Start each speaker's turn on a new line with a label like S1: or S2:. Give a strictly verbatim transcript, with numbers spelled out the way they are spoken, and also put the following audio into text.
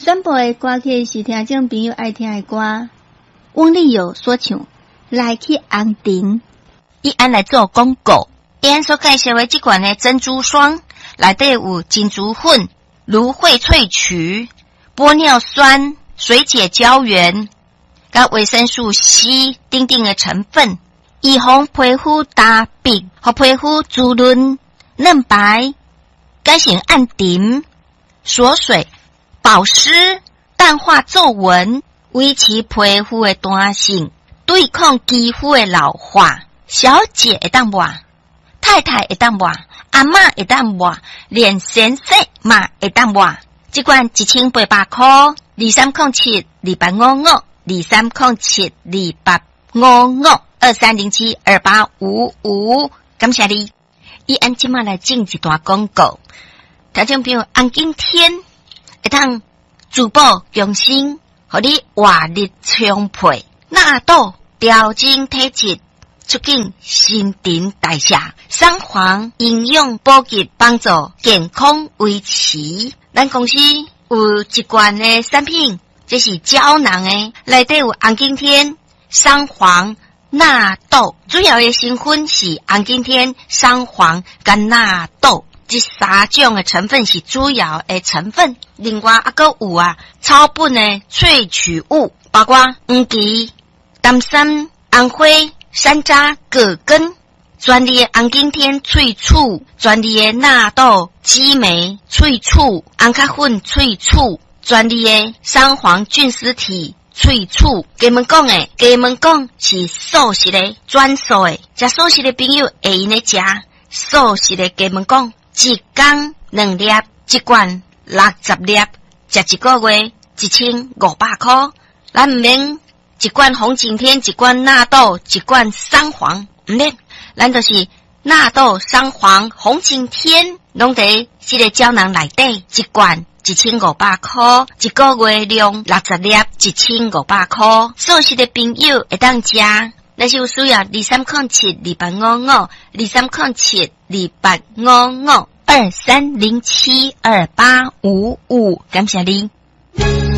S1: 选播的歌曲是听众朋友爱听的歌，翁立友所唱《来去红尘》。
S2: 伊安来做广告，伊安所介绍的这款的珍珠霜，内底有金珠粉、芦荟萃取、玻尿酸、水解胶原、甲维生素 C 等等的成分，以防皮肤干瘪，和皮肤滋润嫩白，改善暗沉、锁水、保湿、淡化皱纹，维持皮肤的弹性，对抗肌肤的老化。小姐会当抹，太太会当抹，阿嬷会当抹，连先生嘛会当抹。这罐一千八百块，二三零七二八五五，二三零七二八五五，二三零七二八五五。感谢你，伊按即马来进一段广告。听众朋友，红景天会当珠宝用心，互你活力充沛，纳豆调整体质。促进新陈代谢，三黄营养补给，帮助健康维持。咱公司有一罐的产品，这是胶囊的，内底有红景天、三黄、纳豆，主要的成分是红景天、三黄跟纳豆，这三种的成分是主要的成分。另外还佫有啊，草本的萃取物，包括黄芪、丹参、红花。山楂、葛根，专利的红景天萃取，专利的纳豆、激酶萃取，红咖粉萃取，专利的三黄菌丝体萃取。给们讲诶，给们讲是素食的专属的，食素食的朋友会用来食素食的。给们讲，一天两粒，一罐六十粒，食一个月一千五百块，咱唔免。一罐红景天，一罐纳豆，一罐三黄，唔免，咱就是纳豆、三黄、红景天，拢伫这个胶囊内底，一罐一千五百块，一个月量六十粒，一千五百块。素食的朋友会当食，但是有需要二三零七二八五五，二三零七二八五五，二三零七二八五五，感谢你。